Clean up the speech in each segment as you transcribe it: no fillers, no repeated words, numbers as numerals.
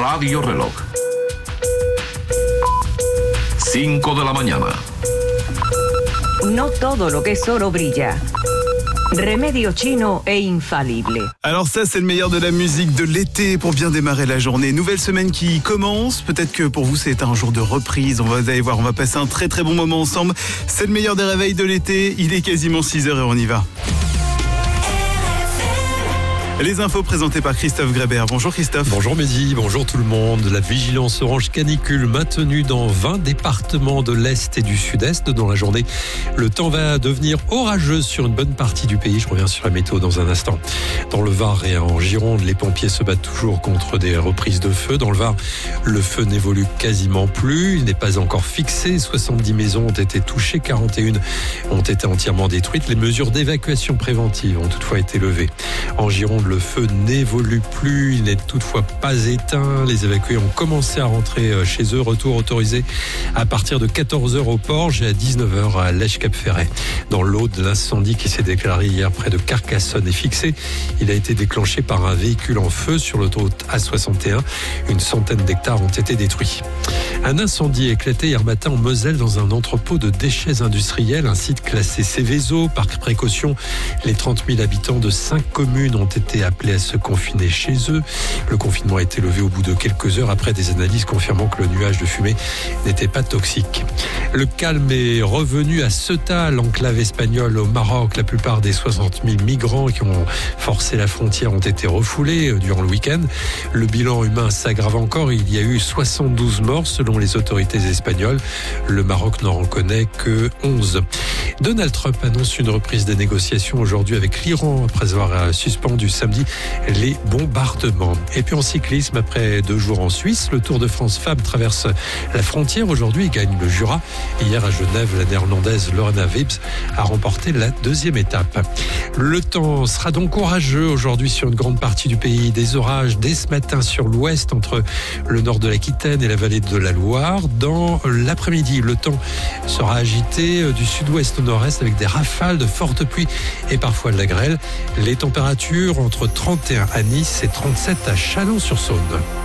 Radio Reloj. 5 de la mañana. No todo lo que es oro brilla. Remedio chino et infallible. Alors ça, c'est le meilleur de la musique de l'été pour bien démarrer la journée. Nouvelle semaine qui commence. Peut-être que pour vous, c'est un jour de reprise. Vous allez voir, on va passer un très très bon moment ensemble. C'est le meilleur des réveils de l'été. Il est quasiment 6h et on y va. Les infos présentées par Christophe Grébert. Bonjour Christophe. Bonjour Mehdi, bonjour tout le monde. La vigilance orange canicule maintenue dans 20 départements de l'Est et du Sud-Est dans la journée. Le temps va devenir orageux sur une bonne partie du pays. Je reviens sur la météo dans un instant. Dans le Var et en Gironde, les pompiers se battent toujours contre des reprises de feu. Dans le Var, le feu n'évolue quasiment plus. Il n'est pas encore fixé. 70 maisons ont été touchées, 41 ont été entièrement détruites. Les mesures d'évacuation préventive ont toutefois été levées. En Gironde, le feu n'évolue plus, il n'est toutefois pas éteint. Les évacués ont commencé à rentrer chez eux. Retour autorisé à partir de 14h au Porge et à 19h à Lèche-Cap-Ferret. Dans l'Aude, l'incendie qui s'est déclaré hier près de Carcassonne est fixé. Il a été déclenché par un véhicule en feu sur l'autoroute A61. Une centaine d'hectares ont été détruits. Un incendie a éclaté hier matin en Moselle dans un entrepôt de déchets industriels, un site classé Céveso. Par précaution, les 30 000 habitants de 5 communes ont été appelés à se confiner chez eux. Le confinement a été levé au bout de quelques heures après des analyses confirmant que le nuage de fumée n'était pas toxique. Le calme est revenu à Ceuta, l'enclave espagnole au Maroc. La plupart des 60 000 migrants qui ont forcé la frontière ont été refoulés durant le week-end. Le bilan humain s'aggrave encore. Il y a eu 72 morts selon les autorités espagnoles. Le Maroc n'en reconnaît que 11. Donald Trump annonce une reprise des négociations aujourd'hui avec l'Iran après avoir suspendu samedi les bombardements. Et puis en cyclisme, après 2 jours en Suisse, le Tour de France Femmes traverse la frontière aujourd'hui et gagne le Jura. Hier à Genève, la néerlandaise Lorena Wiebes a remporté la 2e étape. Le temps sera donc orageux aujourd'hui sur une grande partie du pays. Des orages dès ce matin sur l'ouest entre le nord de l'Aquitaine et la vallée de la Loire. Dans l'après-midi, le temps sera agité du sud-ouest au nord-est avec des rafales de fortes pluies et parfois de la grêle. Les températures entre 31 à Nice et 37 à Chalon-sur-Saône.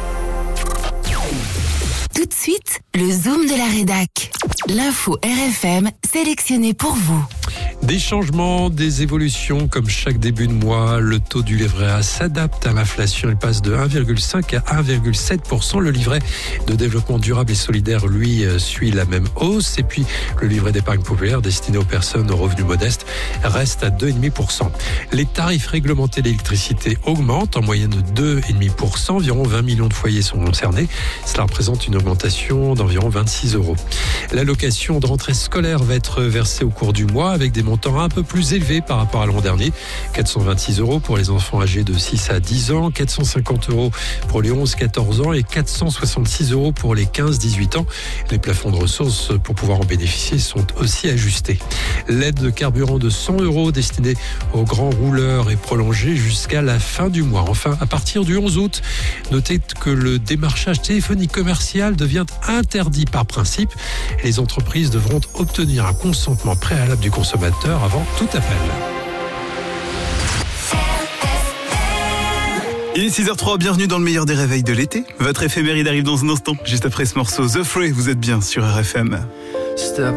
Tout de suite, le Zoom de la rédac. L'info RFM sélectionnée pour vous. Des changements, des évolutions comme chaque début de mois. Le taux du livret A s'adapte à l'inflation. Il passe de 1,5 à 1,7%. Le livret de développement durable et solidaire, lui, suit la même hausse. Et puis, le livret d'épargne populaire destiné aux personnes aux revenus modestes reste à 2,5%. Les tarifs réglementés d'électricité augmentent en moyenne de 2,5%. Environ 20 millions de foyers sont concernés. Cela représente une augmentation d'environ 26 €. L'allocation de rentrée scolaire va être versée au cours du mois avec des montants un peu plus élevés par rapport à l'an dernier. 426 € pour les enfants âgés de 6 à 10 ans, 450 € pour les 11-14 ans et 466 € pour les 15-18 ans. Les plafonds de ressources pour pouvoir en bénéficier sont aussi ajustés. L'aide de carburant de 100 € destinée aux grands rouleurs est prolongée jusqu'à la fin du mois. Enfin, à partir du 11 août, notez que le démarchage téléphonique commercial devient interdit par principe. Les entreprises devront obtenir un consentement préalable du consommateur avant tout appel. Il est 6h03, bienvenue dans le meilleur des réveils de l'été. Votre éphéméride arrive dans un instant, juste après ce morceau The Fray, vous êtes bien sur RFM. Step